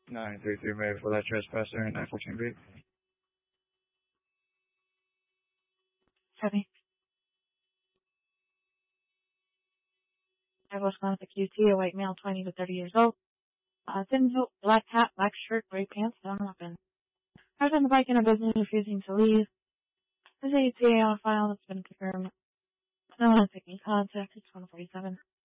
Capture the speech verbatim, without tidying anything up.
nine three three made for that trespasser and nine fourteen B. Copy. I was on the Q T, a white male, twenty to thirty years old. Uh, thin coat, black hat, black shirt, gray pants, no weapon. I was on the bike in a business refusing to leave. There's a T A on file that's been confirmed. No one has taken contact. It's one forty-seven.